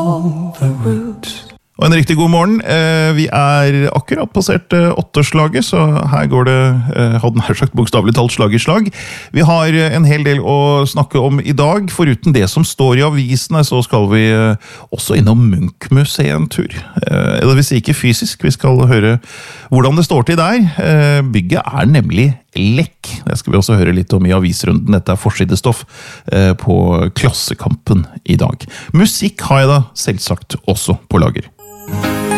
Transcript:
all the route. Og en riktig god morgen. Vi akkurat passert 8-slaget, så her går det, hadde nær sagt bokstavelig talt slag i slag. Vi har en hel del å snakke om i dag. Foruten det som står i avisene, så skal vi også innom Munch-museet en tur. Eller hvis ikke fysisk, vi skal høre hvordan det står til der. Bygget nemlig lekk. Det skal vi også høre litt om i avisrunden. Dette forsidestoff på Klassekampen i dag. Musikk har jeg da selvsagt også på lager.